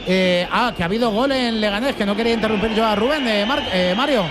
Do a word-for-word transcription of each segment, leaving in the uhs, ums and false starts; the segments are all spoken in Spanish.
Eh, ah, que ha habido gol en Leganés, que no quería interrumpir yo a Rubén, de Mar eh, Mario.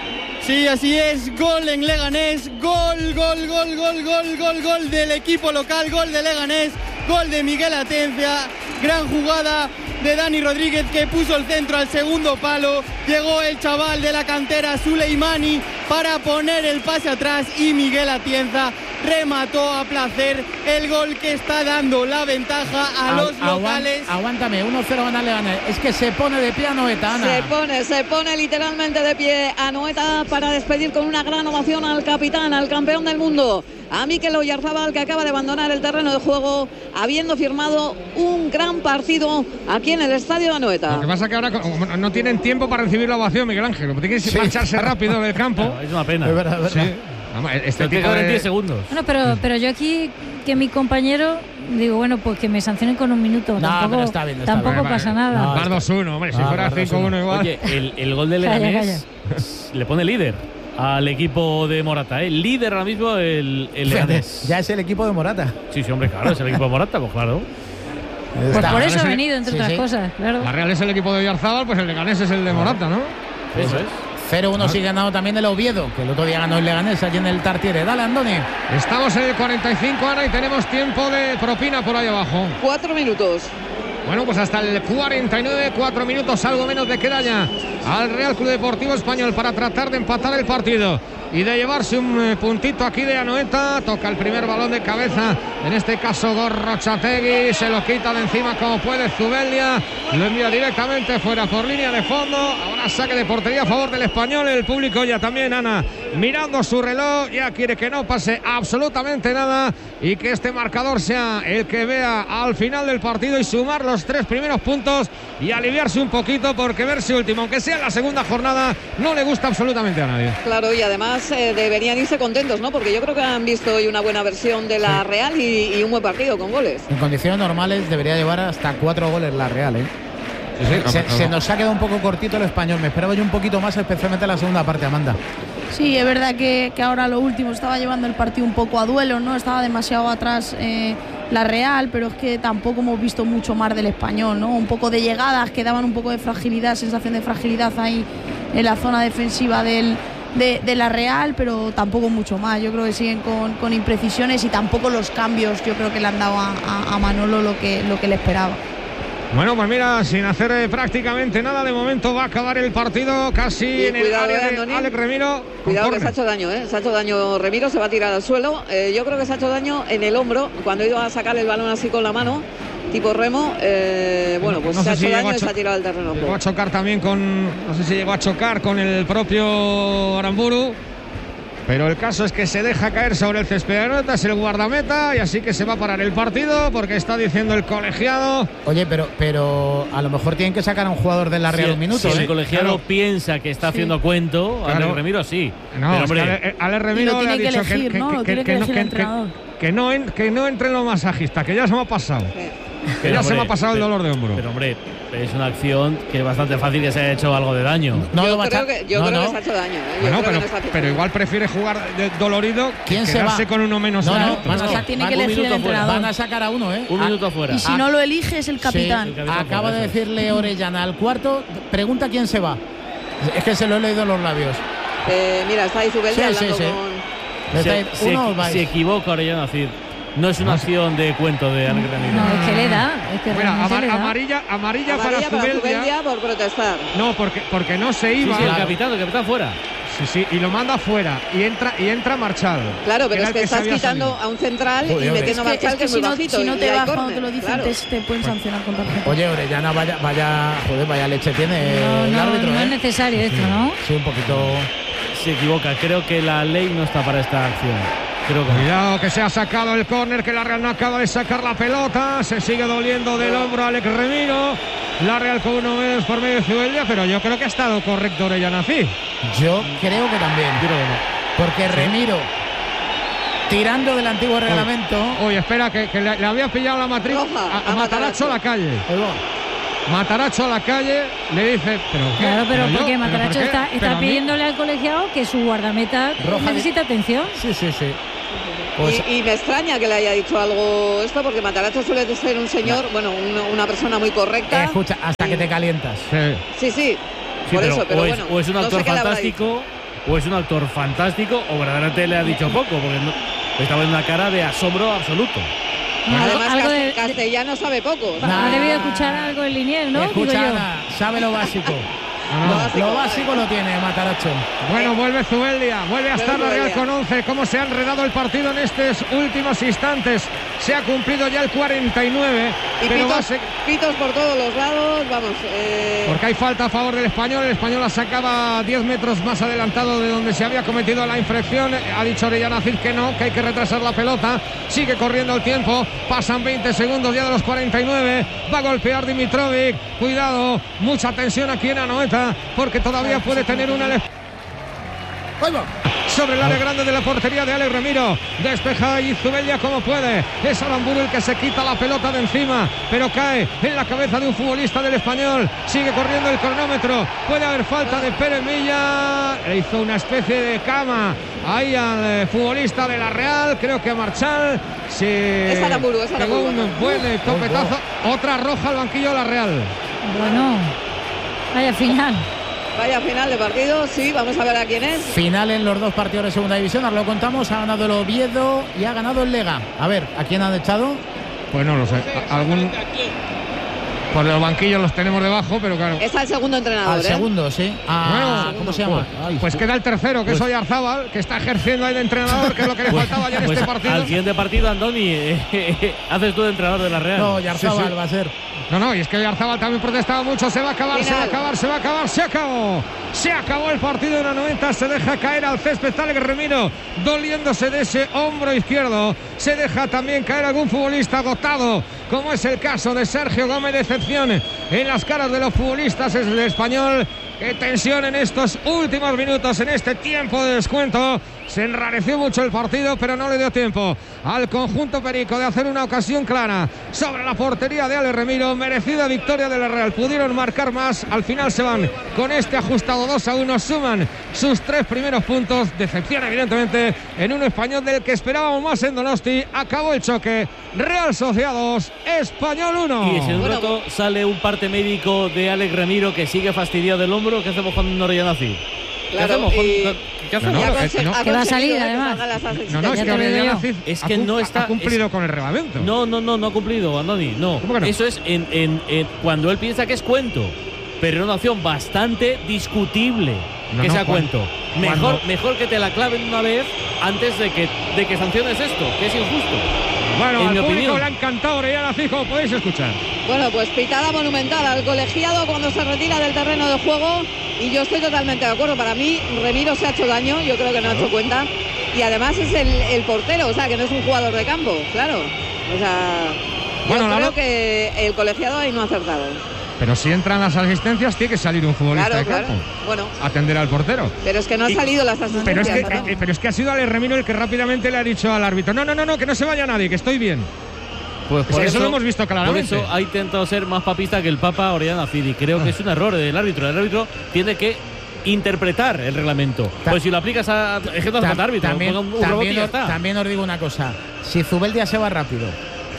Sí, así es, gol en Leganés, gol, gol, gol, gol, gol, gol, gol del equipo local, gol de Leganés, gol de Miguel Atencia, gran jugada de Dani Rodríguez que puso el centro al segundo palo, llegó el chaval de la cantera Suleimani para poner el pase atrás y Miguel Atienza remató a placer el gol que está dando la ventaja a Agu los locales. Aguántame, uno cero gana Leganés. Es que se pone de pie Anoeta, Ana. Se pone, se pone literalmente de pie Anoeta para despedir con una gran ovación al capitán, al campeón del mundo, a Mikel Oyarzabal, que acaba de abandonar el terreno de juego habiendo firmado un gran partido aquí en el estadio de Anoeta. Lo que pasa es que ahora no tienen tiempo para recibir la ovación, Miguel Ángel. Tienen que sí. marcharse rápido del campo. No, es una pena. Es verdad, es verdad. Sí. Vamos, este tipo de... de diez segundos. Bueno, pero, pero yo aquí, que mi compañero, digo, bueno, pues que me sancionen con un minuto. No, tampoco pero está bien, está tampoco bien. pasa nada. No, Bar dos uno, hombre, si ah, fuera cinco uno igual. Oye, el, el gol de Leganés le pone líder al equipo de Morata, ¿eh? Líder ahora mismo el, el Leganés. Ya es el equipo de Morata. Sí, sí, hombre, claro, es el equipo de Morata, pues claro. Pues Está. por eso ha el... venido, entre sí, otras sí. cosas, claro. La Real es el equipo de Oyarzabal, pues el Leganés es el de Morata, ¿no? Eso es. cero uno sigue ganado también el Oviedo, que el otro día ganó el Leganés allí en el Tartiere. Dale, Andoni. Estamos en el cuarenta y cinco, Ana, y tenemos tiempo de propina por ahí abajo. Cuatro minutos. Bueno, pues hasta el cuarenta y nueve, cuatro minutos, algo menos de queda ya al Real Club Deportivo Español para tratar de empatar el partido y de llevarse un eh, puntito aquí de Anoeta. Toca el primer balón de cabeza, en este caso Gorrochategui, se lo quita de encima como puede Zubeldia, lo envía directamente fuera por línea de fondo. Ahora saque de portería a favor del Español. El público ya también, Ana, mirando su reloj, ya quiere que no pase absolutamente nada y que este marcador sea el que vea al final del partido y sumar los tres primeros puntos y aliviarse un poquito, porque verse último, aunque sea en la segunda jornada, no le gusta absolutamente a nadie. Claro, y además eh, deberían irse contentos, ¿no? Porque yo creo que han visto hoy una buena versión de la sí. Real y, y un buen partido con goles. En condiciones normales debería llevar hasta cuatro goles la Real, ¿eh? Sí, sí, se, no, no. se nos ha quedado un poco cortito el Español. Me esperaba yo un poquito más, especialmente en la segunda parte, Amanda. Sí, es verdad que, que ahora lo último estaba llevando el partido un poco a duelo, ¿no? Estaba demasiado atrás eh, la Real, pero es que tampoco hemos visto mucho más del Español, ¿no? Un poco de llegadas que daban un poco de fragilidad, sensación de fragilidad ahí en la zona defensiva del, de, de la Real, pero tampoco mucho más. Yo creo que siguen con, con imprecisiones y tampoco los cambios, yo creo que le han dado a, a, a Manolo lo que, lo que le esperaba. Bueno, pues mira, sin hacer eh, prácticamente nada, de momento va a acabar el partido casi y en cuidado, el área eh, de Alex Remiro. Cuidado que se ha hecho daño, ¿eh? Se ha hecho daño Remiro, se va a tirar al suelo. Eh, yo creo que se ha hecho daño en el hombro, cuando iba a sacar el balón así con la mano, tipo remo. Eh, bueno, pues no se ha hecho si daño y se ha tirado al terreno. Llegó a chocar también con, no sé si llegó a chocar con el propio Aramburu. Pero el caso es que se deja caer sobre el césped de Anoeta, es el guardameta, y así que se va a parar el partido, porque está diciendo el colegiado. Oye, pero pero a lo mejor tienen que sacar a un jugador de la Real si, un minuto. Si ¿eh? el colegiado claro. piensa que está haciendo sí. cuento, claro. Alex Remiro sí. No, pero, hombre, es que Ale Remiro le ha dicho que, que, que, no, que, que, que, no, que, que, no en, que no entre en lo masajista, que ya se me ha pasado. Sí. Que pero, ya hombre, se me ha pasado pero, el dolor de hombro. Pero hombre, es una acción que es bastante fácil que se haya hecho algo de daño. No, yo creo que, yo no, creo no. que se ha hecho daño. ¿eh? Bueno, pero, pero igual prefiere jugar de dolorido que quedarse con uno menos. No, no, van a sacar, tiene que elegir el entrenador. Van a sacar a uno, ¿eh? Un a, minuto afuera. Y si no lo elige es el capitán. Sí, el capitán acaba de decirle Orellana al cuarto, pregunta quién se va. Es que se lo he leído en los labios. Eh, mira, está ahí Zubeldia sí, hablando sí, sí. con... Se, se, se, se equivoca Orellana, decir. No es una acción de cuento de Alex Remiro. No, es que le da. Es que Mira, amar, le da. Amarilla, amarilla, amarilla para, para Zubeldia. Zubeldia por protestar. No, porque, porque no se iba. Sí, sí, el capitán, el capitán fuera. Sí, sí, y lo manda fuera y entra y entra Marchal. Claro, pero es que, que estás quitando salido. a un central Joder, y metiendo a Marchal, es que, que es si muy no, bajito. Si no te vas cuando te lo dicen, claro. te, te pueden sancionar con tarjeta. Oye, Orellana, vaya, vaya, joder, vaya leche tiene no, el no, árbitro. No ¿eh? es necesario esto, ¿no? Sí, un poquito. Se equivoca, creo que la ley no está para esta acción. Creo que Cuidado que se ha sacado el córner, que la Real no acaba de sacar la pelota. Se sigue doliendo del hombro a Alex Remiro. La Real con uno menos por medio de Zubeldia, pero yo creo que ha estado correcto Orellana Cí. Yo creo que también. Yo creo que no. Porque ¿sí? Remiro, tirando del antiguo reglamento. Oye, espera, que, que le, le había pillado la matriz Roja, a, a Matarazzo a la calle. Matarazzo a la calle, le dice, pero ¿qué? Claro, pero, pero porque yo, Matarazzo ¿pero está, está pidiéndole al colegiado que su guardameta Roja necesita de... atención. Sí, sí, sí. Pues, y, y me extraña que le haya dicho algo esto, porque Matarazzo suele ser un señor, no. bueno, un, una persona muy correcta. Escucha, hasta y, que te calientas. Sí, sí, sí, sí por pero eso, pero o es, bueno. O es un actor no sé fantástico, o es un actor fantástico, o verdaderamente le ha dicho poco, porque no, estaba en una cara de asombro absoluto. No, además, algo de, de, castellano sabe poco. Ha nah, debido escuchar algo en Liniers, ¿no? Escucha, Ana, sabe lo básico. No, lo, básico, lo básico lo tiene Matarazzo. Bueno, vuelve Zubeldia, vuelve a estar la Real con once. Cómo se ha enredado el partido en estos últimos instantes. Se ha cumplido ya el cuarenta y nueve. Y pero pitos, va a ser... pitos por todos los lados, vamos. Eh... Porque hay falta a favor del Español. El Español la sacaba diez metros más adelantado de donde se había cometido la infracción. Ha dicho Orellana Cid que no, que hay que retrasar la pelota. Sigue corriendo el tiempo. Pasan veinte segundos ya de los cuarenta y nueve. Va a golpear Dimitrovic. Cuidado, mucha tensión aquí en Anoeta, porque todavía puede tener una sobre el área grande de la portería de Alex Remiro. Despeja y Zubeldia como puede. Es Aramburu el que se quita la pelota de encima, pero cae en la cabeza de un futbolista del Español. Sigue corriendo el cronómetro. Puede haber falta de Pérez Milla. Le hizo una especie de cama ahí al eh, futbolista de la Real. Creo que a Marchal. Se es Aramburu, es Aramburu. Pegó un buen eh, topetazo. Otra roja al banquillo de la Real. Bueno, vaya final. Vaya final de partido, sí, vamos a ver a quién es. Final en los dos partidos de segunda división, ahora lo contamos, ha ganado el Oviedo y ha ganado el Lega. A ver, ¿a quién han echado? Pues no lo sé, algún... Por los banquillos los tenemos debajo, pero claro. Es al segundo entrenador, Al ¿eh? segundo, sí. Ah, bueno, ¿cómo se llama? Pues, Ay, pues queda el tercero, que pues, es Oyarzábal, que está ejerciendo ahí de entrenador, que es lo que le pues, faltaba ya en pues este partido. Al siguiente partido, Andoni, eh, haces tú de entrenador de la Real. No, Oyarzábal sí, sí. va a ser. No, no, y es que Oyarzábal también protestaba mucho. Se va a acabar, Final. se va a acabar, se va a acabar, se acabó. Se acabó el partido en la noventa. Se deja caer al césped Alex Remiro, doliéndose de ese hombro izquierdo. Se deja también caer algún futbolista agotado, como es el caso de Sergio Gómez. Decepción en las caras de los futbolistas es el Español. Qué tensión en estos últimos minutos, en este tiempo de descuento. Se enrareció mucho el partido, pero no le dio tiempo al conjunto perico de hacer una ocasión clara sobre la portería de Alex Remiro. Merecida victoria de la Real. Pudieron marcar más. Al final se van con este ajustado dos a uno. Suman sus tres primeros puntos. Decepción, evidentemente, en un Español del que esperábamos más en Donosti. Acabó el choque. Real Sociedad dos, Español uno. Y en un rato sale un parte médico de Alex Remiro que sigue fastidiado del hombro. ¿Qué hacemos con Orellana Cid? ¿Qué claro, hacemos? Y... ¿Qué hacemos? No, no, no, que va a salir, además. No, no, es que Orellana Cid es que no está, ha cumplido es, con el reglamento. No, no, no, no ha cumplido, Andoni. No. ¿Cómo que no? Eso es en, en, en, cuando él piensa que es cuento. Pero es una opción bastante discutible no, que no, sea ¿cuándo? cuento. Mejor, mejor que te la claven una vez antes de que, de que sanciones esto, que es injusto. Bueno, en al mi público opinión. le ha encantado Orellana Cid, como podéis escuchar. Bueno, pues pitada monumental al colegiado cuando se retira del terreno de juego. Y yo estoy totalmente de acuerdo. Para mí, Remiro se ha hecho daño, yo creo que no ha hecho cuenta. Y además es el, el portero, o sea, que no es un jugador de campo, claro. O sea, bueno, yo la creo lo... que el colegiado ahí no ha acertado. Pero si entran las asistencias, tiene que salir un futbolista claro, de claro. campo. Bueno. Atender al portero. Pero es que no han y, salido las asistencias. Pero es, que, ¿no? eh, pero es que ha sido Alex Remiro el que rápidamente le ha dicho al árbitro: no, no, no, no, que no se vaya nadie, que estoy bien. Pues por eso, eso lo hemos visto claramente. Por eso ha intentado ser más papista que el Papa Orellana Cid. Y creo que es un error del árbitro. El árbitro tiene que interpretar el reglamento. Ta pues si lo aplicas a ejemplos de árbitro, también, un, un también, y ya está. También os digo una cosa: si Zubeldia se va rápido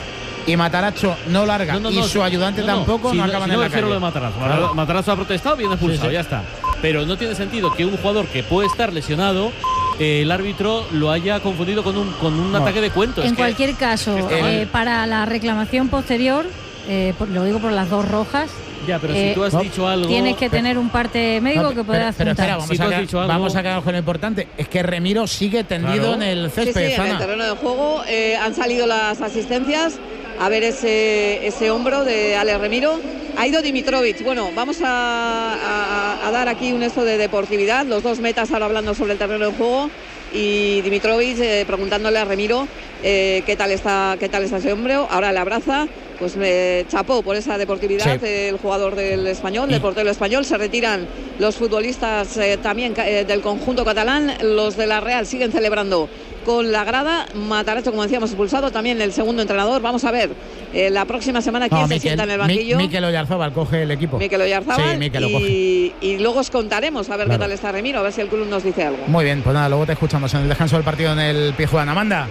y Matarazzo no larga no, no, no, y su ayudante no, no, tampoco, si no acaban si en no la calle. Lo de Matarazzo. Claro. Matarazzo ha protestado, bien expulsado, sí, sí. ya está. Pero no tiene sentido que un jugador que puede estar lesionado, eh, el árbitro lo haya confundido con un, con un no. ataque de cuento. En es cualquier que, caso, eh, para la reclamación posterior, eh, por, lo digo por las dos rojas. Ya, pero eh, si tú has no, dicho algo. Tienes que tener un parte médico no, que pueda Pero espera, vamos, si a, has dicho algo, vamos a quedar con lo importante. Es que Remiro sigue tendido claro. en el césped. Sí, sí, en el terreno de juego. Eh, han salido las asistencias. A ver ese, ese hombro de Alex Remiro. Ha ido Dimitrovic. Bueno, vamos a, a, a dar aquí un esto de deportividad. Los dos metas ahora hablando sobre el terreno de juego. Y Dimitrovic eh, preguntándole a Remiro eh, qué tal está qué tal está ese hombro. Ahora le abraza. Pues me chapó por esa deportividad sí. el jugador del Español, del portero español. Se retiran los futbolistas eh, también eh, del conjunto catalán. Los de la Real siguen celebrando con la grada. Matarazzo, como decíamos, expulsado. También el segundo entrenador. Vamos a ver eh, la próxima semana quién no, se Miquel, sienta en el banquillo. Mikel Oyarzábal coge el equipo. Mikel Oyarzábal. Sí, Mikel lo y, coge. y luego os contaremos a ver claro. qué tal está Remiro, a ver si el club nos dice algo. Muy bien, pues nada, luego te escuchamos en el descanso del partido en el Pijuán. Amanda.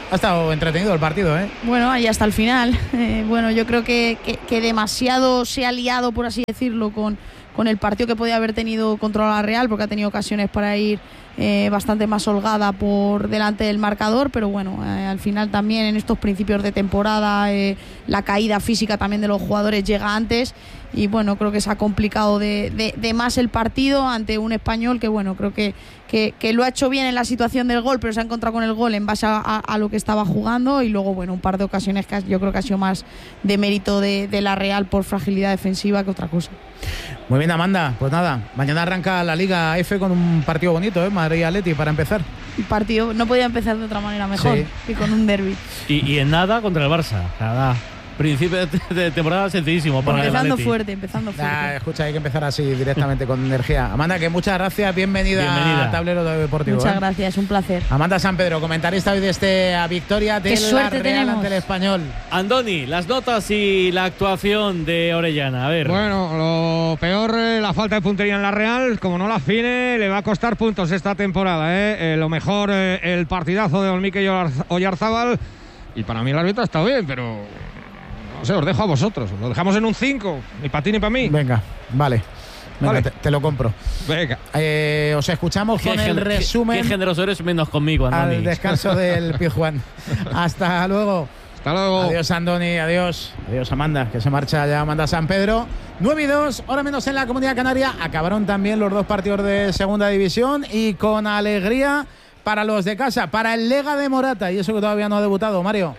Ha estado entretenido el partido, ¿eh? Bueno, ahí hasta el final. Eh, bueno, yo creo que, que, que demasiado se ha liado, por así decirlo, con, con el partido que podía haber tenido contra la Real, porque ha tenido ocasiones para ir eh, bastante más holgada por delante del marcador, pero bueno, eh, al final también en estos principios de temporada eh, la caída física también de los jugadores llega antes y bueno, creo que se ha complicado de, de, de más el partido ante un Español que bueno, creo que, que, que lo ha hecho bien en la situación del gol, pero se ha encontrado con el gol en base a, a, a lo que estaba jugando y luego bueno, un par de ocasiones que yo creo que ha sido más de mérito de, de la Real por fragilidad defensiva que otra cosa. Muy bien, Amanda, pues nada, mañana arranca la Liga F con un partido bonito, ¿eh? Madrid-Atleti para empezar. Un partido, no podía empezar de otra manera mejor sí. que con un derbi. Y, y en nada contra el Barça, nada. Principio de temporada sencillísimo para empezando el fuerte, empezando fuerte. Ah, escucha, hay que empezar así directamente con energía. Amanda, que muchas gracias, bienvenida, bienvenida. a Tablero Deportivo. Muchas ¿eh? gracias, un placer. Amanda San Pedro, comentarista hoy de esta victoria de la Real tenemos. ante el Español. Andoni, las notas y la actuación de Orellana, a ver. Bueno, lo peor, la falta de puntería en la Real, como no la afine, le va a costar puntos esta temporada. ¿eh? Eh, lo mejor, eh, el partidazo de Olmique Oyarzábal, y para mí el árbitro ha estado bien, pero... No sé, os dejo a vosotros. Lo dejamos en un cinco. Ni para ti ni para mí. Venga, vale. Venga, vale. Te, te lo compro. Venga. Eh, os escuchamos con el resumen. Qué, qué generoso eres menos conmigo, Andoni. Al descanso del Pizjuán. Hasta luego. Hasta luego. Adiós, Andoni. Adiós. Adiós, Amanda, que se marcha ya Amanda San Pedro. nueve y dos, hora menos en la Comunidad Canaria. Acabaron también los dos partidos de Segunda División y con alegría para los de casa, para el Lega de Morata. Y eso que todavía no ha debutado, Mario.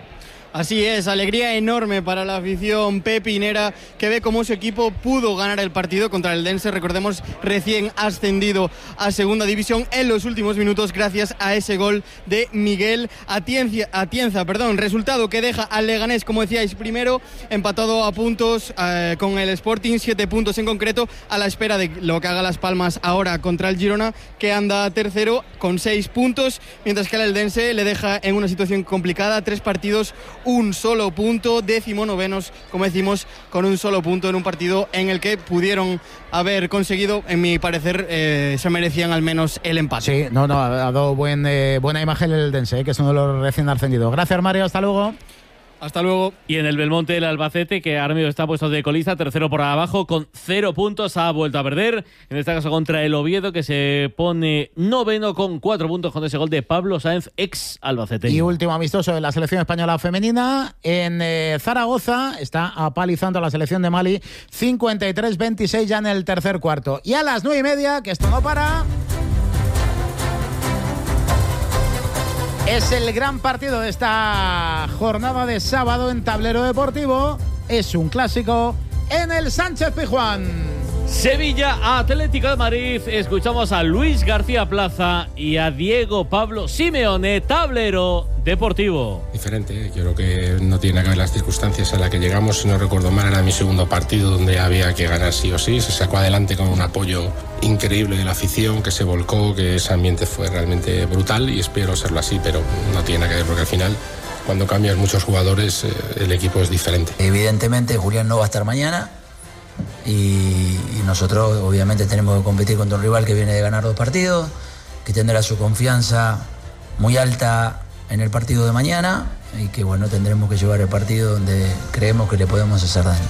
Así es, alegría enorme para la afición pepinera que ve cómo su equipo pudo ganar el partido contra el Dense, recordemos, recién ascendido a Segunda División en los últimos minutos gracias a ese gol de Miguel Atienza, Atienza perdón, resultado que deja al Leganés, como decíais, primero, empatado a puntos eh, con el Sporting, siete puntos en concreto, a la espera de lo que haga Las Palmas ahora contra el Girona, que anda tercero con seis puntos, mientras que al Eldense le deja en una situación complicada, tres partidos, un solo punto, décimo novenos, como decimos, con un solo punto en un partido en el que pudieron haber conseguido, en mi parecer, eh, se merecían al menos el empate. Sí, no, no, ha dado buen, eh, buena imagen el Dense, eh, que es uno de los recién ascendidos. Gracias, Mario, hasta luego. Hasta luego. Y en el Belmonte el Albacete, que ahora mismo está puesto de colista, tercero por abajo, con cero puntos, ha vuelto a perder. En este caso contra el Oviedo, que se pone noveno con cuatro puntos con ese gol de Pablo Sáenz, ex albaceteño. Y último amistoso de la selección española femenina. En eh, Zaragoza está apalizando a la selección de Mali, cincuenta y tres veintiséis ya en el tercer cuarto. Y a las nueve y media, que esto no para... Es el gran partido de esta jornada de sábado en Tablero Deportivo. Es un clásico en el Sánchez Pizjuán. Sevilla Atlético de Madrid. Escuchamos a Luis García Plaza y a Diego Pablo Simeone, Tablero Deportivo. Diferente, ¿eh? Creo que no tiene que ver las circunstancias a las que llegamos. Si no recuerdo mal, era mi segundo partido donde había que ganar sí o sí. Se sacó adelante con un apoyo increíble de la afición, que se volcó, que ese ambiente fue realmente brutal y espero serlo así, pero no tiene nada que ver porque al final, cuando cambias muchos jugadores, eh, el equipo es diferente. Evidentemente Julián no va a estar mañana y, y nosotros obviamente tenemos que competir contra un rival que viene de ganar dos partidos, que tendrá su confianza muy alta en el partido de mañana y que bueno, tendremos que llevar el partido donde creemos que le podemos hacer daño.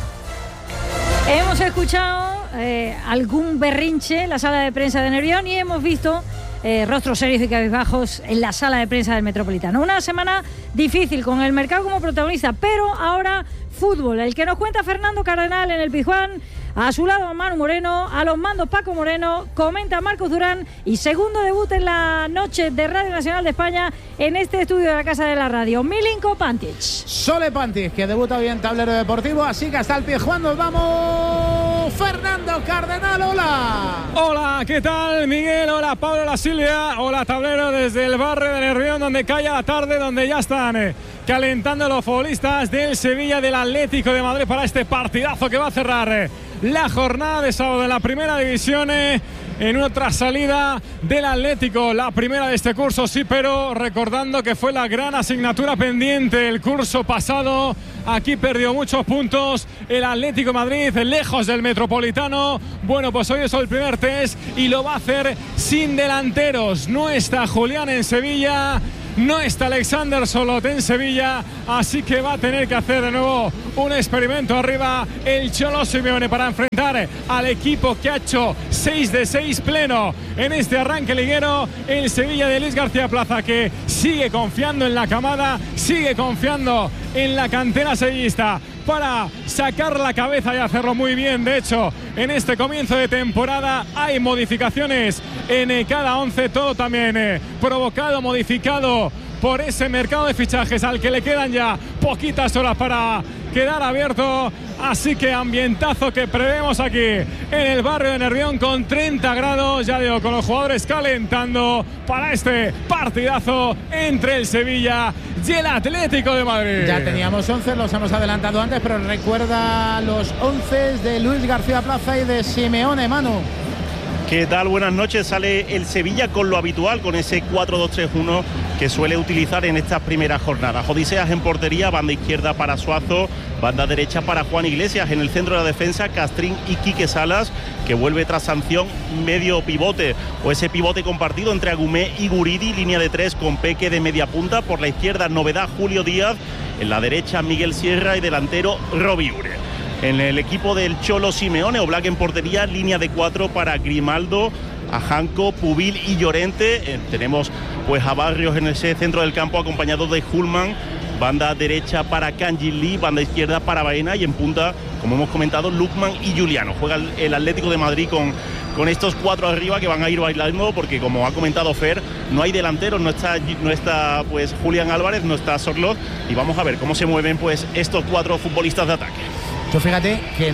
Hemos escuchado eh, algún berrinche en la sala de prensa de Nervión y hemos visto eh, rostros serios y cabizbajos en la sala de prensa del Metropolitano. Una semana difícil con el mercado como protagonista, pero ahora fútbol. El que nos cuenta Fernando Cardenal en el Pizjuán, a su lado Manu Moreno, a los mandos Paco Moreno, comenta Marcos Durán y segundo debut en la noche de Radio Nacional de España en este estudio de la Casa de la Radio, Milinko Pantic. Sole Pantic, que debuta hoy en Tablero Deportivo, así que hasta el Pizjuán nos vamos. Fernando Cardenal, hola. Hola, ¿qué tal, Miguel? Hola, Pablo, hola, Silvia. Hola, Tablero, desde el barrio de Nervión, donde cae la tarde, donde ya están eh, calentando los futbolistas del Sevilla, del Atlético de Madrid para este partidazo que va a cerrar eh, la jornada de sábado en la primera división, eh, en otra salida del Atlético, la primera de este curso, sí, pero recordando que fue la gran asignatura pendiente el curso pasado. Aquí perdió muchos puntos el Atlético de Madrid, lejos del Metropolitano. Bueno, pues hoy es el primer test y lo va a hacer sin delanteros. No está Julián en Sevilla, No está Alexander Soloth en Sevilla, así que va a tener que hacer de nuevo un experimento arriba el Cholo Simeone para enfrentar al equipo que ha hecho seis de seis pleno en este arranque liguero. El Sevilla de Luis García Plaza, que sigue confiando en la camada, sigue confiando en la cantera sevillista para sacar la cabeza y hacerlo muy bien. De hecho, en este comienzo de temporada hay modificaciones en cada once, todo también eh, provocado, modificado por ese mercado de fichajes al que le quedan ya poquitas horas para quedar abierto. Así que ambientazo que prevemos aquí en el barrio de Nervión con treinta grados, ya digo, con los jugadores calentando para este partidazo entre el Sevilla y el Atlético de Madrid. Ya teníamos once, los hemos adelantado antes, pero recuerda los once de Luis García Plaza y de Simeone, Manu. ¿Qué tal? Buenas noches. Sale el Sevilla con lo habitual, con ese cuatro dos tres uno que suele utilizar en estas primeras jornadas. Odiseas en portería, banda izquierda para Suazo, banda derecha para Juan Iglesias. En el centro de la defensa, Castrín y Quique Salas, que vuelve tras sanción, medio pivote o ese pivote compartido entre Agumé y Guridi, línea de tres con Peque de media punta. Por la izquierda, novedad, Julio Díaz. En la derecha, Miguel Sierra y delantero, Robi Ure. En el equipo del Cholo Simeone, Oblak en portería, línea de cuatro para Grimaldo, Ajanco, Pubil y Llorente. Eh, tenemos pues a Barrios en ese centro del campo acompañado de Hulman, banda derecha para Kanji Lee, banda izquierda para Baena y en punta, como hemos comentado, Lukman y Juliano. Juega el, el Atlético de Madrid con, con estos cuatro arriba que van a ir bailando porque, como ha comentado Fer, no hay delanteros, no está, no está pues Julián Álvarez, no está Sorloth, y vamos a ver cómo se mueven pues estos cuatro futbolistas de ataque. Yo fíjate que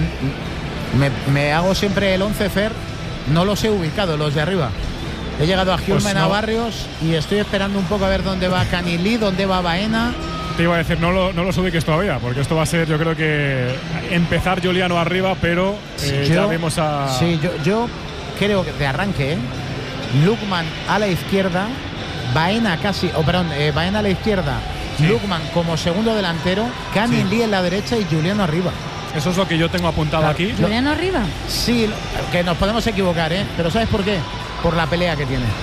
me, me hago siempre el once, Fer, no los he ubicado, los de arriba. He llegado a Hulman, pues no. a Barrios, y estoy esperando un poco a ver dónde va Canilí, dónde va Baena. Te iba a decir, no, lo, no los ubiques todavía, porque esto va a ser, yo creo que empezar Juliano arriba, pero eh, yo, ya vemos a... Sí, yo, yo creo que de arranque, ¿eh? Lukman a la izquierda, Baena casi, o oh, perdón, eh, Baena a la izquierda, sí. Lukman como segundo delantero, Canilí sí. en la derecha y Juliano arriba. Eso es lo que yo tengo apuntado claro. aquí. ¿Juliano arriba? Sí, que nos podemos equivocar, ¿eh? Pero ¿sabes por qué? Por la pelea que tiene.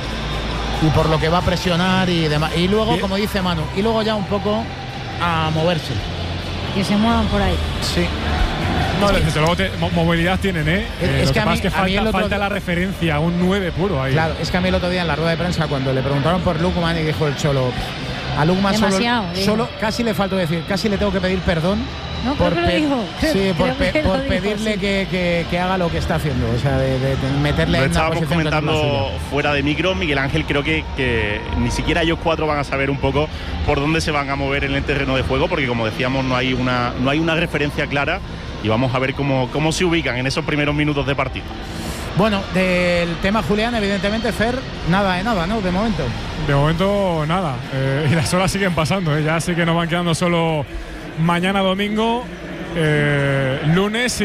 Y por lo que va a presionar y demás. Y luego, ¿Y? como dice Manu, y luego ya un poco a moverse. Que se muevan por ahí. Sí. No, es desde que, luego te, movilidad tienen, ¿eh? Es, eh, es que, que a mí, es que a falta, mí el otro falta día, la referencia, un nueve puro ahí. Claro, es que a mí el otro día en la rueda de prensa, cuando le preguntaron por Lukman y dijo el Cholo, a Lukman solo, solo casi le faltó decir, casi le tengo que pedir perdón. No, por creo que lo dijo. Sí, por, pe por pedirle dijo, sí. que, que, que haga lo que está haciendo, o sea, de, de, de meterle lo en una estábamos comentando fuera de micro, Miguel Ángel, creo que, que ni siquiera ellos cuatro van a saber un poco por dónde se van a mover en el terreno de juego, porque como decíamos, no hay una, no hay una referencia clara y vamos a ver cómo, cómo se ubican en esos primeros minutos de partido. Bueno, del tema Julián, evidentemente, Fer, nada de nada, ¿no? De momento. De momento, nada. Eh, y las horas siguen pasando, ¿eh? Ya sí que nos van quedando solo mañana domingo, eh, lunes y,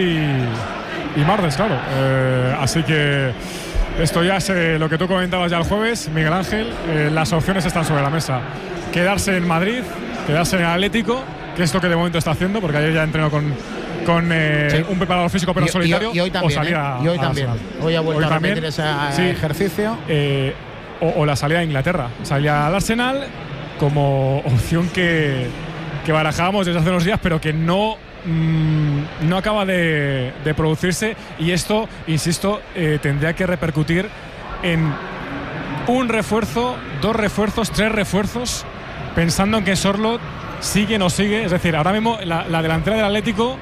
y martes, claro. Eh, así que esto ya es eh, lo que tú comentabas ya el jueves, Miguel Ángel. Eh, las opciones están sobre la mesa. Quedarse en Madrid, quedarse en el Atlético, que es lo que de momento está haciendo, porque ayer ya entrenó con, con eh, sí. un preparador físico pero y, solitario. Y, y hoy también, o salir a, ¿eh? y hoy a también. Hoy ha vuelto hoy a también, repetir ese sí, ejercicio. Eh, o, o la salida a Inglaterra. Salía al Arsenal como opción que, que barajábamos desde hace unos días, pero que no, mmm, no acaba de, de producirse. Y esto, insisto, eh, tendría que repercutir en un refuerzo, dos refuerzos, tres refuerzos, pensando en que Sorloth sigue o no sigue. Es decir, ahora mismo la, la delantera del Atlético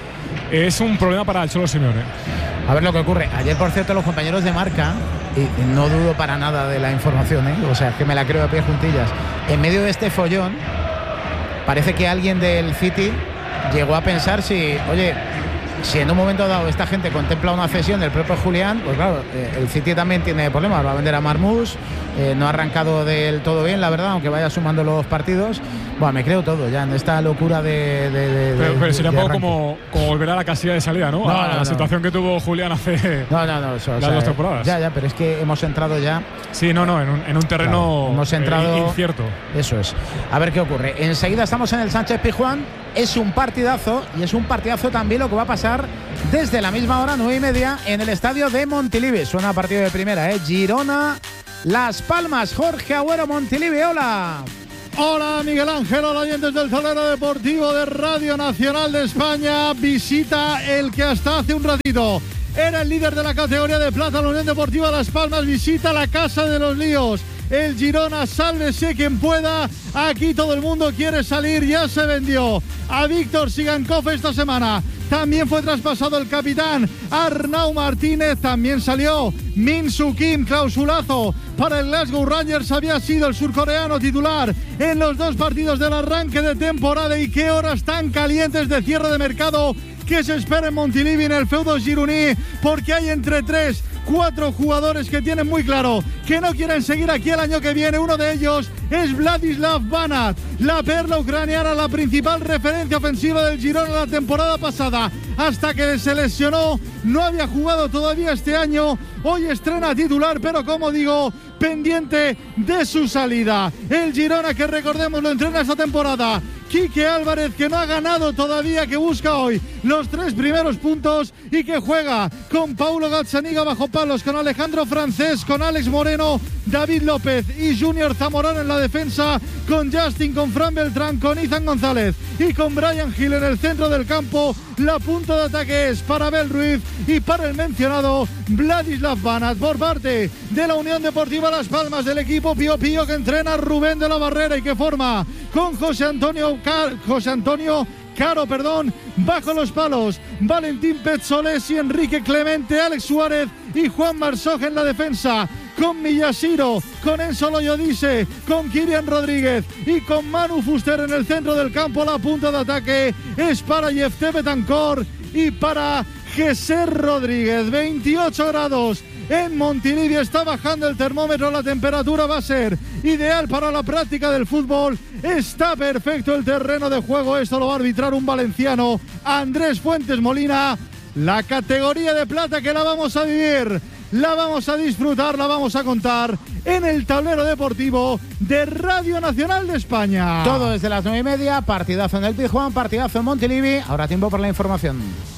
es un problema para el Cholo Simeone. A ver lo que ocurre. Ayer, por cierto, los compañeros de Marca, y no dudo para nada de la información, ¿eh? O sea, es que me la creo de pie juntillas. En medio de este follón, parece que alguien del City llegó a pensar si, oye, si en un momento dado esta gente contempla una cesión del propio Julián, pues claro, eh, el City también tiene problemas, va a vender a Marmoush, eh, no ha arrancado del todo bien, la verdad, aunque vaya sumando los partidos. Bueno, me creo todo ya en esta locura de... de, de pero, pero sería de un poco como, como volver a la casilla de salida, ¿no? no a no, la no. situación que tuvo Julián hace no, no, no, eso, las o sea, dos temporadas. Ya, ya, pero es que hemos entrado ya... Sí, no, no, en un, en un terreno claro, hemos entrado, eh, incierto. Eso es. A ver qué ocurre. Enseguida estamos en el Sánchez Pizjuán. Es un partidazo y es un partidazo también lo que va a pasar desde la misma hora, nueve y media, en el estadio de Montilivi. Suena partido de primera, ¿eh? Girona Las Palmas. Jorge Agüero, Montilivi, hola. Hola Miguel Ángel, hola oyentes del tablero deportivo de Radio Nacional de España. Visita el que hasta hace un ratito era el líder de la categoría de plata, la Unión Deportiva Las Palmas. Visita la Casa de los Líos. El Girona, sálvese quien pueda. Aquí todo el mundo quiere salir. Ya se vendió a Víctor Sigankov esta semana. También fue traspasado el capitán Arnau Martínez. También salió Min Soo Kim, clausulazo para el Glasgow Rangers. Había sido el surcoreano titular en los dos partidos del arranque de temporada. Y qué horas tan calientes de cierre de mercado que se espera en Montilivi, en el feudo gironí, porque hay entre tres, cuatro jugadores que tienen muy claro que no quieren seguir aquí el año que viene. Uno de ellos es Vladislav Banat, la perla ucraniana, la principal referencia ofensiva del Girona la temporada pasada. Hasta que se lesionó, no había jugado todavía este año. Hoy estrena titular, pero como digo, pendiente de su salida. El Girona, que recordemos lo entrena esta temporada Quique Álvarez, que no ha ganado todavía, que busca hoy los tres primeros puntos y que juega con Paulo Gazzaniga bajo palos, con Alejandro Francés, con Alex Moreno, David López y Junior Zamorano en la defensa, con Justin, con Fran Beltrán, con Izan González y con Brian Gil en el centro del campo. La punta de ataque es para Abel Ruiz y para el mencionado Vladislav Banat. Por parte de la Unión Deportiva Las Palmas, del equipo Pío Pío, que entrena Rubén de la Barrera y que forma con José Antonio Car- José Antonio Caro, perdón, bajo los palos, Valentín Petzoles y Enrique Clemente, Alex Suárez y Juan Marsoj en la defensa, con Miyashiro, con Enzo Loyodice, con Kirian Rodríguez y con Manu Fuster en el centro del campo. La punta de ataque es para Yefté Betancor y para Jesús Rodríguez. veintiocho grados en Montilivi, está bajando el termómetro, la temperatura va a ser ideal para la práctica del fútbol. Está perfecto el terreno de juego, esto lo va a arbitrar un valenciano, Andrés Fuentes Molina. La categoría de plata que la vamos a vivir, la vamos a disfrutar, la vamos a contar en el tablero deportivo de Radio Nacional de España. Todo desde las nueve y media, partidazo en el Pizjuán, partidazo en Montilivi. Ahora tiempo para la información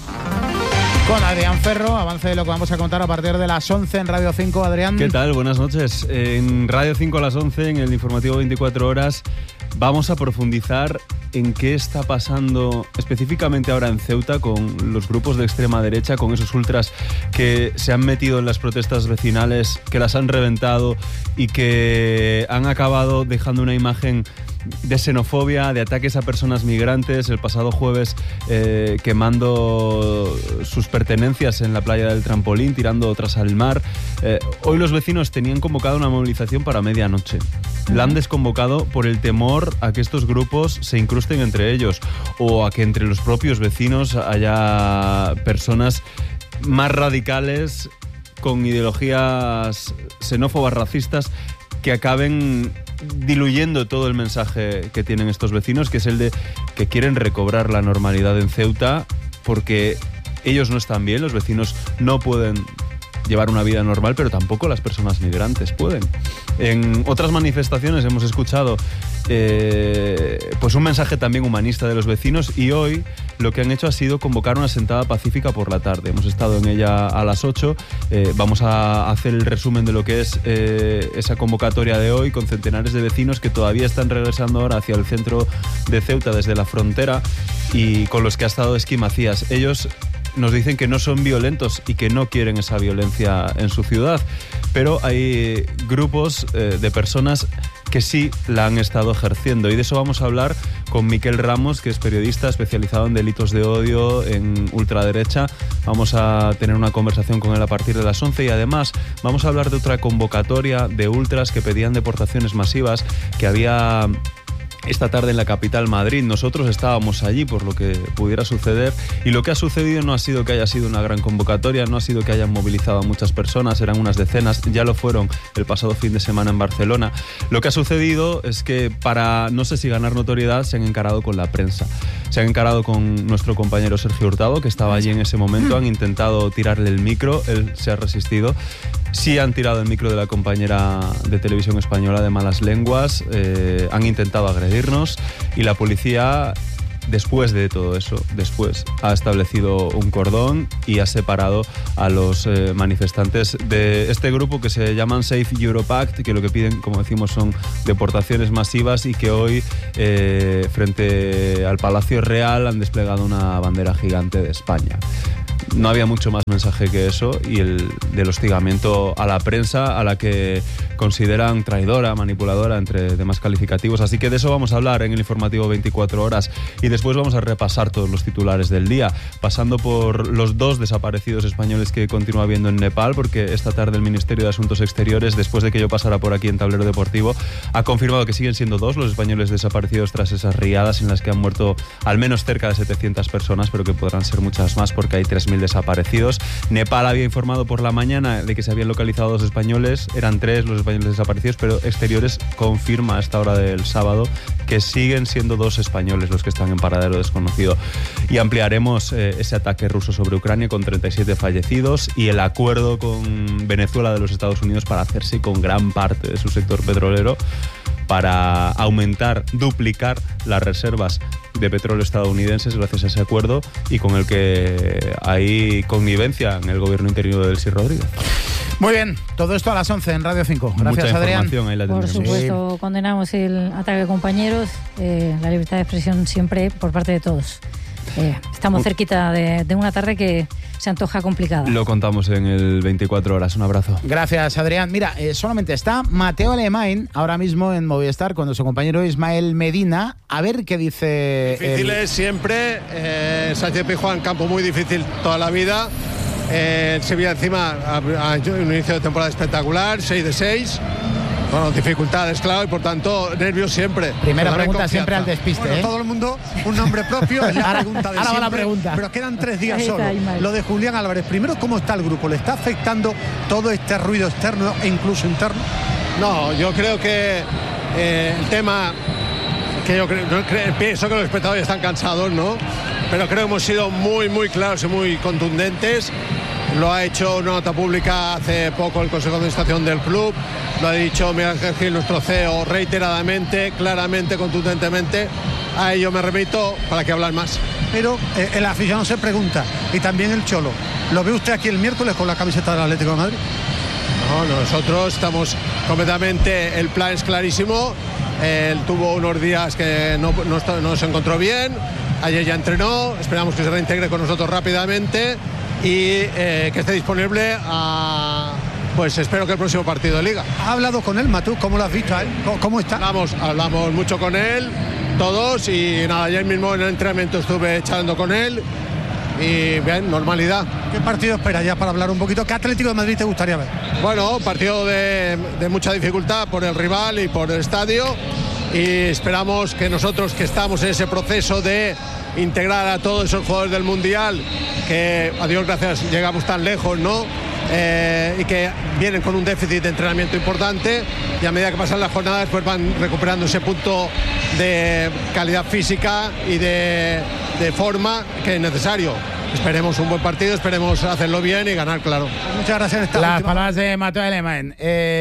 con Adrián Ferro, avance de lo que vamos a contar a partir de las once en Radio cinco. Adrián. ¿Qué tal? Buenas noches. En Radio cinco a las once, en el informativo veinticuatro horas, vamos a profundizar en qué está pasando específicamente ahora en Ceuta con los grupos de extrema derecha, con esos ultras que se han metido en las protestas vecinales, que las han reventado y que han acabado dejando una imagen de xenofobia, de ataques a personas migrantes. El pasado jueves eh, quemando sus pertenencias en la playa del Trampolín, tirando otras al mar. Eh, hoy los vecinos tenían convocado una movilización para medianoche. La han desconvocado por el temor a que estos grupos se incrusten entre ellos o a que entre los propios vecinos haya personas más radicales con ideologías xenófobas, racistas, que acaben diluyendo todo el mensaje que tienen estos vecinos, que es el de que quieren recobrar la normalidad en Ceuta, porque ellos no están bien, los vecinos no pueden llevar una vida normal, pero tampoco las personas migrantes pueden. En otras manifestaciones hemos escuchado eh, pues un mensaje también humanista de los vecinos, y hoy lo que han hecho ha sido convocar una sentada pacífica por la tarde. Hemos estado en ella a las ocho. Eh, vamos a hacer el resumen de lo que es eh, esa convocatoria de hoy, con centenares de vecinos que todavía están regresando ahora hacia el centro de Ceuta desde la frontera y con los que ha estado Esqui Macías. Ellos nos dicen que no son violentos y que no quieren esa violencia en su ciudad, pero hay grupos eh, de personas que sí la han estado ejerciendo, y de eso vamos a hablar con Miquel Ramos, que es periodista especializado en delitos de odio, en ultraderecha. Vamos a tener una conversación con él a partir de las once, y además vamos a hablar de otra convocatoria de ultras que pedían deportaciones masivas que había esta tarde en la capital, Madrid. Nosotros estábamos allí por lo que pudiera suceder, y lo que ha sucedido no ha sido que haya sido una gran convocatoria, no ha sido que hayan movilizado a muchas personas, eran unas decenas, ya lo fueron el pasado fin de semana en Barcelona. Lo que ha sucedido es que, para no sé si ganar notoriedad, se han encarado con la prensa, se han encarado con nuestro compañero Sergio Hurtado, que estaba allí en ese momento. Han intentado tirarle el micro, él se ha resistido. Sí han tirado el micro de la compañera de televisión española de malas lenguas, eh, han intentado agredirnos, y la policía después de todo eso, después ha establecido un cordón y ha separado a los eh, manifestantes de este grupo que se llaman Safe Europe Act, que lo que piden, como decimos, son deportaciones masivas, y que hoy eh, frente al Palacio Real han desplegado una bandera gigante de España. No había mucho más mensaje que eso, y el del hostigamiento a la prensa, a la que consideran traidora, manipuladora, entre demás calificativos. Así que de eso vamos a hablar en el informativo veinticuatro horas, y después vamos a repasar todos los titulares del día, pasando por los dos desaparecidos españoles que continúa habiendo en Nepal, porque esta tarde el Ministerio de Asuntos Exteriores, después de que yo pasara por aquí en Tablero Deportivo, ha confirmado que siguen siendo dos los españoles desaparecidos tras esas riadas en las que han muerto al menos cerca de setecientas personas, pero que podrán ser muchas más porque hay tres mil desaparecidos. Nepal había informado por la mañana de que se habían localizado dos españoles, eran tres los españoles desaparecidos, pero Exteriores confirma a esta hora del sábado que siguen siendo dos españoles los que están en paradero desconocido. Y ampliaremos eh, ese ataque ruso sobre Ucrania con treinta y siete fallecidos y el acuerdo con Venezuela de los Estados Unidos para hacerse con gran parte de su sector petrolero, para aumentar, duplicar las reservas de petróleo estadounidenses gracias a ese acuerdo, y con el que hay connivencia en el gobierno interino de Delcy Rodríguez. Muy bien, todo esto a las once en Radio cinco. Gracias, Mucha Adrián. Ahí la por supuesto, sí. Condenamos el ataque de compañeros, eh, la libertad de expresión siempre por parte de todos. Eh, estamos cerquita de, de una tarde que se antoja complicada. Lo contamos en el veinticuatro horas. Un abrazo. Gracias, Adrián. Mira, eh, solamente está Mateo Alemán ahora mismo en Movistar con nuestro compañero Ismael Medina. A ver qué dice. Difíciles el... siempre. Eh, Sánchez Pizjuán, campo muy difícil toda la vida. Eh, Sevilla encima ha, ha hecho un inicio de temporada espectacular, seis de seis. Bueno, dificultades, claro, y por tanto, nervios siempre. Primera pregunta siempre al despiste. Bueno, ¿eh? todo el mundo, un nombre propio, es la ahora, pregunta de ahora siempre, va la pregunta. Pero quedan tres días solo. Lo de Julián Álvarez. Primero, ¿cómo está el grupo? ¿Le está afectando todo este ruido externo e incluso interno? No, yo creo que eh, el tema, que yo creo, creo, pienso que los espectadores están cansados, ¿no? Pero creo que hemos sido muy, muy claros y muy contundentes. Lo ha hecho una nota pública hace poco el Consejo de Administración del club, lo ha dicho Miguel Ángel Gil, nuestro C E O, reiteradamente, claramente, contundentemente. A ello me remito para que hablar más. Pero eh, el aficionado se pregunta, y también el Cholo, ¿lo ve usted aquí el miércoles con la camiseta del Atlético de Madrid? No, nosotros estamos completamente, el plan es clarísimo. Él tuvo unos días que no, no, no se encontró bien, ayer ya entrenó, esperamos que se reintegre con nosotros rápidamente y eh, que esté disponible a, pues espero que el próximo partido de Liga. ¿Ha hablado con él, Matú? ¿Cómo lo has visto a él? ¿Cómo, cómo está? Hablamos, hablamos mucho con él, todos, y nada, ayer mismo en el entrenamiento estuve charlando con él y bien, normalidad. ¿Qué partido esperas ya para hablar un poquito? ¿Qué Atlético de Madrid te gustaría ver? Bueno, partido de, de mucha dificultad por el rival y por el estadio, y esperamos que nosotros, que estamos en ese proceso de integrar a todos esos jugadores del Mundial, que a Dios gracias llegamos tan lejos, ¿no? Eh, y que vienen con un déficit de entrenamiento importante, y a medida que pasan las jornadas pues van recuperando ese punto de calidad física y de, de forma que es necesario. Esperemos un buen partido, esperemos hacerlo bien y ganar, claro. Muchas gracias. Esta Las última... palabras de Mateo Alemán.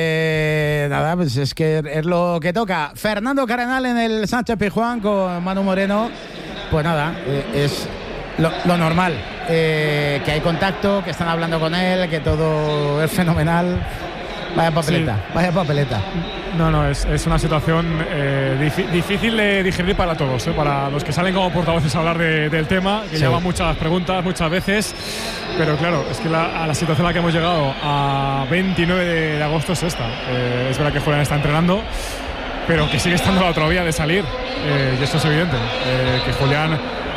Eh, nada, pues es que es lo que toca. Fernando Cardenal en el Sánchez Pizjuán con Manu Moreno. Pues nada, eh, es lo, lo normal. Eh, que hay contacto, que están hablando con él, que todo es fenomenal. Vaya papeleta, sí. vaya papeleta. No, no, es, es una situación eh, dif- difícil de digerir para todos, ¿eh? Para los que salen como portavoces a hablar de, del tema, que sí. llevan muchas preguntas muchas veces, pero claro, es que la, a la situación a la que hemos llegado a veintinueve de, de agosto es esta. Eh, es verdad que Julián está entrenando, pero que sigue estando la otra vía de salir, eh, y eso es evidente, eh, que Julián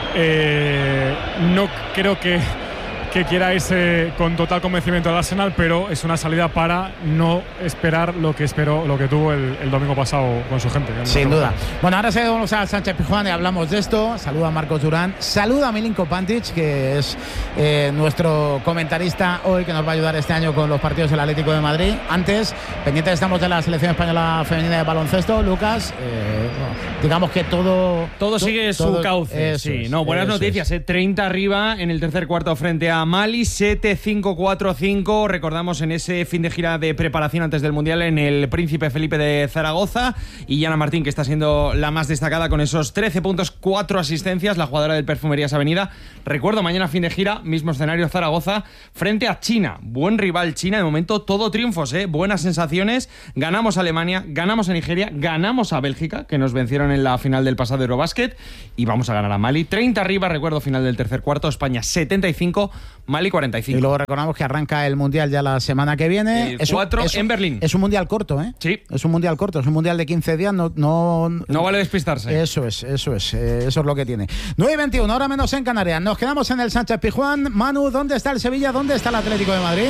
eh, no creo que que quiera irse con total convencimiento al Arsenal, pero es una salida para no esperar lo que esperó, lo que tuvo el, el domingo pasado con su gente. Sin duda. Bueno, ahora seguimos a Sánchez Pizjuán y hablamos de esto. Saluda a Marcos Durán, saluda a Milinko Pantic, que es eh, nuestro comentarista hoy, que nos va a ayudar este año con los partidos del Atlético de Madrid. Antes, pendientes estamos de la selección española femenina de baloncesto. Lucas, eh, digamos que todo... Todo sigue todo, su cauce, sí. Es, no, buenas noticias, eh, treinta arriba en el tercer cuarto frente a Mali, siete cinco cuatro cinco. Recordamos en ese fin de gira de preparación antes del Mundial en el Príncipe Felipe de Zaragoza. Y Yana Martín, que está siendo la más destacada con esos trece puntos, cuatro asistencias, la jugadora del Perfumerías Avenida. Recuerdo, mañana fin de gira, mismo escenario, Zaragoza, frente a China. Buen rival China, de momento todo triunfos, ¿eh? Buenas sensaciones. Ganamos a Alemania, ganamos a Nigeria, ganamos a Bélgica, que nos vencieron en la final del pasado Eurobasket. Y vamos a ganar a Mali. treinta arriba, recuerdo, final del tercer cuarto. España setenta y cinco, Mali cuarenta y cinco. Y luego recordamos que arranca el Mundial ya la semana que viene. El cuatro es un, en Berlín. Es un Mundial corto, ¿eh? Sí. Es un Mundial corto, es un Mundial de quince días. No, no, no vale despistarse. Eso es, eso es, eh, eso es lo que tiene. nueve y veintiuno, ahora menos en Canarias. Nos quedamos en el Sánchez Pizjuán. Manu, ¿dónde está el Sevilla? ¿Dónde está el Atlético de Madrid?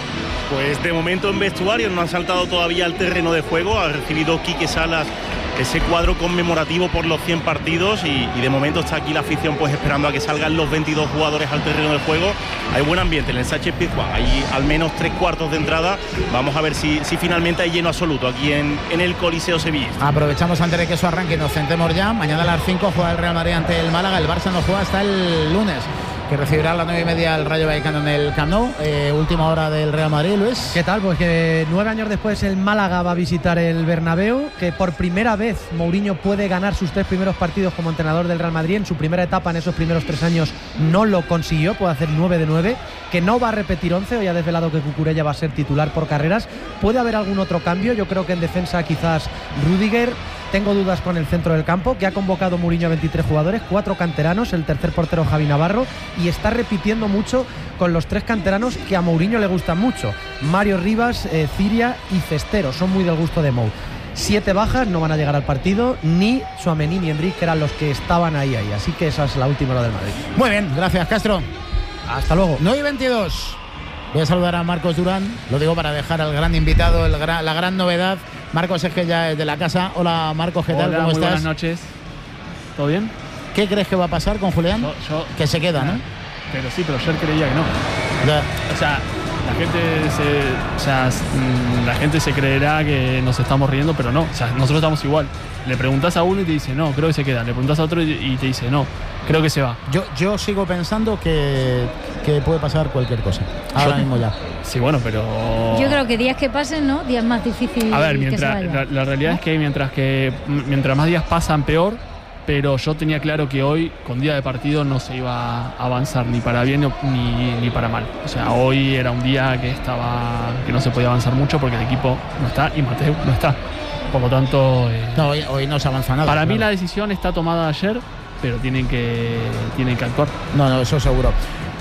Pues de momento en vestuario no han saltado todavía al terreno de juego. Ha recibido Quique Salas ese cuadro conmemorativo por los cien partidos y, y de momento está aquí la afición pues esperando a que salgan los veintidós jugadores al terreno del juego. Hay buen ambiente en el Sánchez Pizjuán, hay al menos tres cuartos de entrada. Vamos a ver si, si finalmente hay lleno absoluto aquí en, en el Coliseo Sevillista. Aprovechamos antes de que eso arranque y nos centremos ya. Mañana a las cinco juega el Real Madrid ante el Málaga. El Barça no juega hasta el lunes, que recibirá a las nueve y media el Rayo Vallecano en el Camp Nou. Eh, última hora del Real Madrid, Luis. ¿Qué tal? Pues que nueve años después el Málaga va a visitar el Bernabéu, que por primera vez Mourinho puede ganar sus tres primeros partidos como entrenador del Real Madrid. En su primera etapa, en esos primeros tres años, no lo consiguió, puede hacer nueve de nueve, que no va a repetir once. Hoy ha desvelado que Cucurella va a ser titular por carreras. Puede haber algún otro cambio, yo creo que en defensa quizás Rüdiger. Tengo dudas con el centro del campo, que ha convocado Mourinho a veintitrés jugadores, cuatro canteranos, el tercer portero Javi Navarro, y está repitiendo mucho con los tres canteranos que a Mourinho le gustan mucho: Mario Rivas, eh, Ciria y Cestero, son muy del gusto de Mou. Siete bajas, no van a llegar al partido, ni Tchouaméni ni Endrick, que eran los que estaban ahí, ahí. Así que esa es la última hora del Madrid. Muy bien, gracias, Castro. Hasta luego. nueve y veintidós. Voy a saludar a Marcos Durán, lo digo para dejar al gran invitado, el gran, la gran novedad. Marcos es que ya es de la casa. Hola Marcos, ¿qué tal? Hola, ¿Cómo muy estás? Buenas noches. ¿Todo bien? ¿Qué crees que va a pasar con Julián? Yo, yo, que se queda, ¿no? Pero sí, pero ayer creía que no. Ya. O sea, la gente se, o sea, la gente se creerá que nos estamos riendo, pero no. O sea, nosotros estamos igual. Le preguntás a uno y te dice no, creo que se queda. Le preguntás a otro y te dice no, creo que se va. Yo, yo sigo pensando que, que puede pasar cualquier cosa. Ahora yo, mismo ya. Sí, bueno, pero... Yo creo que días que pasen, ¿no? Días más difíciles. A ver, que mientras, se la, la realidad ¿no? es que mientras que mientras más días pasan, peor. Pero yo tenía claro que hoy, con día de partido, no se iba a avanzar ni para bien ni, ni para mal. O sea, hoy era un día que estaba que no se podía avanzar mucho porque el equipo no está y Mateu no está. Por lo tanto... Eh, no, hoy, hoy no se avanza nada. Para claro. mí la decisión está tomada ayer, pero tienen que, tienen que actuar. No, no, eso seguro.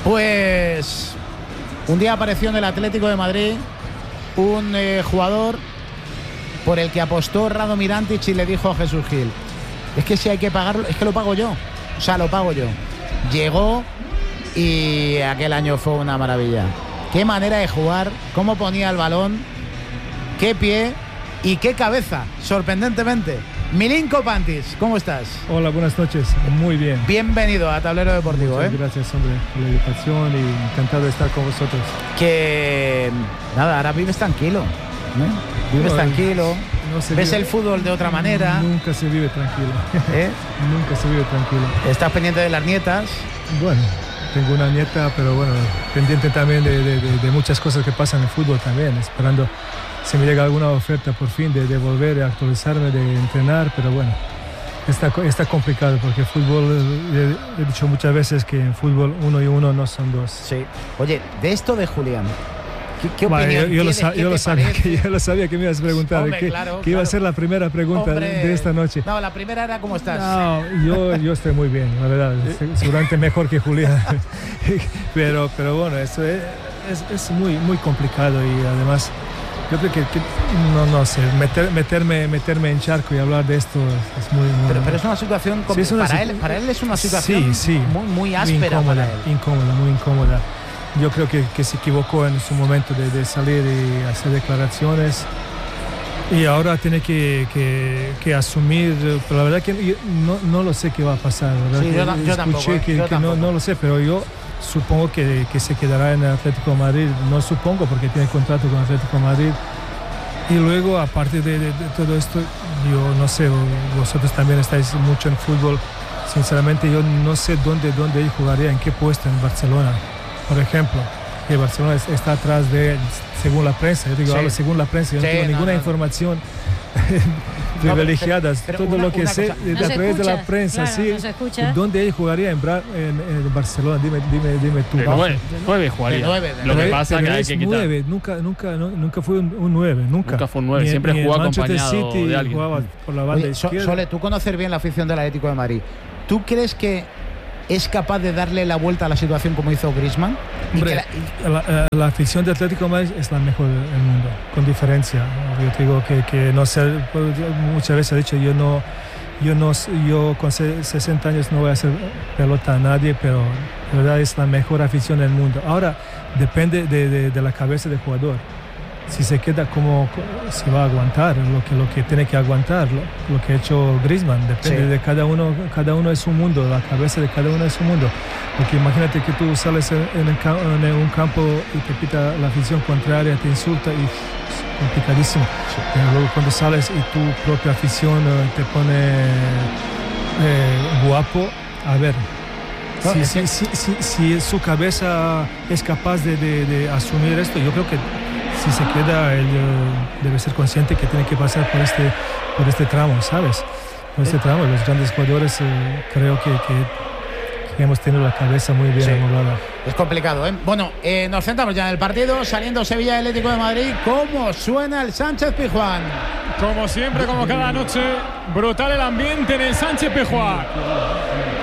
Pues un día apareció en el Atlético de Madrid un eh, jugador por el que apostó Rado Mirantic y le dijo a Jesús Gil: es que si hay que pagarlo, es que lo pago yo. O sea, lo pago yo. Llegó y aquel año fue una maravilla. Qué manera de jugar, cómo ponía el balón, qué pie y qué cabeza, sorprendentemente. Milinko Pantis, ¿cómo estás? Hola, buenas noches, muy bien. Bienvenido a Tablero Deportivo. Muchas ¿eh? gracias, hombre, por la invitación y encantado de estar con vosotros. Que nada, ahora vives tranquilo, ¿no? Vives no, tranquilo, no ves vive, el fútbol de otra manera. Nunca se vive tranquilo. ¿Eh? Nunca se vive tranquilo. ¿Estás pendiente de las nietas? Bueno, tengo una nieta, pero bueno, pendiente también de, de, de, de muchas cosas que pasan en el fútbol también, esperando si me llega alguna oferta por fin de, de volver a actualizarme, de entrenar, pero bueno, está, está complicado porque el fútbol, he, he dicho muchas veces que en fútbol uno y uno no son dos. Sí. Oye, de esto de Julián, ¿qué, qué bueno, opinión yo, yo, lo, sa yo, lo sabía que, yo lo sabía que me ibas a preguntar, Hombre, que, claro, que iba claro. a ser la primera pregunta Hombre. de esta noche. No, la primera era ¿cómo estás? No, yo, yo estoy muy bien, la verdad, seguramente mejor que Julián, pero, pero bueno, eso es, es, es muy, muy complicado y además... Yo creo que, que no, no sé, meter, meterme, meterme en charco y hablar de esto es, es muy... muy pero, pero es una situación, sí, es una para, él, para él es una situación sí, sí, muy, muy áspera incómoda, para él. Incómoda, muy incómoda. Yo creo que, que se equivocó en su momento de, de salir y hacer declaraciones y ahora tiene que, que, que asumir, pero la verdad que no, no lo sé qué va a pasar. La sí, yo, yo, yo tampoco, que, yo que tampoco. No, no lo sé, pero yo... Supongo que, que se quedará en el Atlético de Madrid, no supongo porque tiene contrato con el Atlético de Madrid. Y luego, aparte de, de, de todo esto, yo no sé, vosotros también estáis mucho en fútbol. Sinceramente, yo no sé dónde, dónde él jugaría, en qué puesto en Barcelona. por ejemplo, que Barcelona está atrás de, según la prensa, yo digo, Sí. hablo según la prensa, yo no Sí, tengo no, ninguna no. información privilegiadas, pero todo una- lo que una sé cosa. de- No a se través de la escucha, prensa, claro, sí. no se escucha. ¿Dónde él jugaría en, Bra- en, en Barcelona? Dime, dime, dime tú. De Vamos. nueve, nueve jugaría. De nueve, de Lo que Pero- pasa pero que hay es que quitar. nueve, nunca, nunca, no- nunca fue un, un nueve, nunca. Nunca fue un nueve, Ni en- siempre ni en jugó Manchester acompañado City de alguien. jugaba por la banda Oye, So- izquierda. Sole, tú conoces bien la afición del Atlético de Madrid. ¿Tú crees que es capaz de darle la vuelta a la situación como hizo Griezmann? Y Hombre, que la- la, la- la afición de Atlético de Madrid es la mejor del mundo, con diferencia. Yo te digo que, que no sé, pues, yo muchas veces he dicho, yo no, yo no, yo con se- sesenta años no voy a hacer pelota a nadie, pero la verdad es la mejor afición del mundo. Ahora, depende de, de- de la cabeza del jugador. Si se queda como, si va a aguantar lo que, lo que tiene que aguantar, lo, lo que ha hecho Griezmann, depende Sí. de cada uno, cada uno es un mundo, la cabeza de cada uno es un mundo. Porque imagínate que tú sales en, en el ca- en un campo y te pita la afición contraria, te insulta y es complicadísimo. Pero luego cuando sales y tu propia afición eh, te pone eh, guapo, a ver. No, Si, es si, si, si, si su cabeza es capaz de, de- de asumir esto, yo creo que si se queda, él eh, debe ser consciente que tiene que pasar por este, por este tramo, ¿sabes? Por este tramo. Los grandes jugadores eh, creo que, que, que hemos tenido la cabeza muy bien Sí. amoblada. Es complicado, ¿eh? Bueno, eh, nos centramos ya en el partido, saliendo Sevilla Atlético de Madrid. ¿Cómo suena el Sánchez Pizjuán? Como siempre, como cada noche, brutal el ambiente en el Sánchez Pizjuán.